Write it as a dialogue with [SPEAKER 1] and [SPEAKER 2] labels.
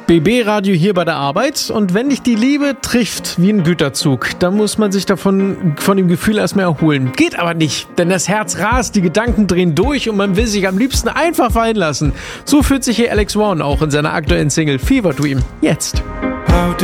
[SPEAKER 1] BB-Radio hier bei der Arbeit, und wenn dich die Liebe trifft wie ein Güterzug, dann muss man sich von dem Gefühl erstmal erholen. Geht aber nicht, denn das Herz rast, die Gedanken drehen durch und man will sich am liebsten einfach fallen lassen. So fühlt sich hier Alex Warren auch in seiner aktuellen Single Fever Dream. Jetzt.
[SPEAKER 2] How